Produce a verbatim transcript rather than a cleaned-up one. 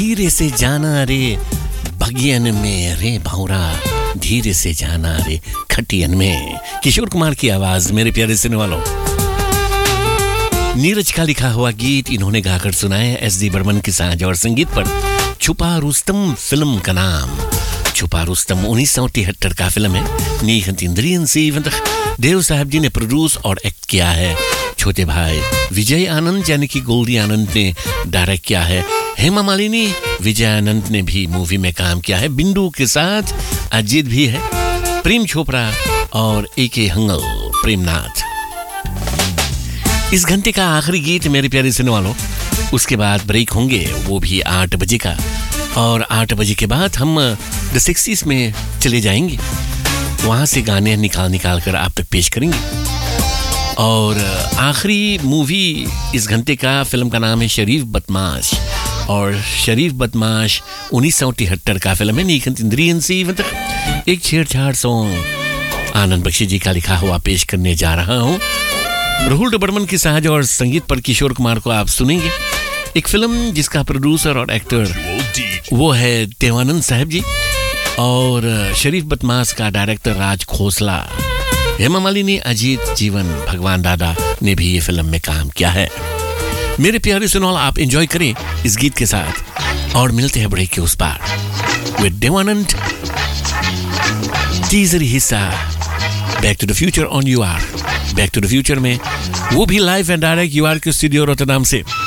धीरे से जाना रे बगियन में रे भौरा, धीरे से जाना रे खटियन में। किशोर कुमार की आवाज मेरे प्यारे सुनने वालों। नीरज का लिखा हुआ गीत इन्होंने गाकर सुनाया एस डी बर्मन की साज और संगीत पर। छुपा रुस्तम फिल्म का नाम। छुपा रुस्तम उन्नीस सौ तिहत्तर का फिल्म है। नीहत इंद्रियन सी देव साहब जी ने प्रोड्यूस और एक्ट किया है। छोटे भाई विजय आनंद यानी कि गोल्डी आनंद ने डायरेक्ट किया है। हेमा मालिनी, विजय आनंद ने भी मूवी में काम किया है। बिंदु के साथ अजीत भी है, प्रेम चोपड़ा और ए के हंगल प्रेमनाथ। इस घंटे का आखिरी गीत मेरे प्यारे सुनने वालों। उसके बाद ब्रेक होंगे, वो भी आठ बजे का। और आठ बजे के बाद हम द सिक्सटीज़ में चले जाएंगे, वहाँ से गाने निकाल निकाल कर आप तक पेश करेंगे। और आखिरी मूवी इस घंटे का फिल्म का नाम है शरीफ बदमाश। और शरीफ बदमाश उन्नीस सौ तिहत्तर का फिल्म है। नीकंत इंद्रियन सी मतलब एक छेड़छाड़ सॉन्ग आनंद बख्शी जी का लिखा हुआ पेश करने जा रहा हूँ। राहुल बर्मन की साज और संगीत पर किशोर कुमार को आप सुनेंगे। एक फिल्म जिसका प्रोड्यूसर और एक्टर वो है देवानंद साहब जी, और शरीफ बदमाश का डायरेक्टर राज खोसला। हेमा मालिनी, अजीत, जीवन, भगवान दादा ने भी ये फिल्म में काम किया है। मेरे प्यारे सुनोल, आप एंजॉय करें इस गीत के साथ और मिलते हैं ब्रेक के उस पार विद देवानंद। तीसरी हिस्सा back to the future on you are. Back to the future में वो भी live and direct you are के स्टूडियो रोटरडम से।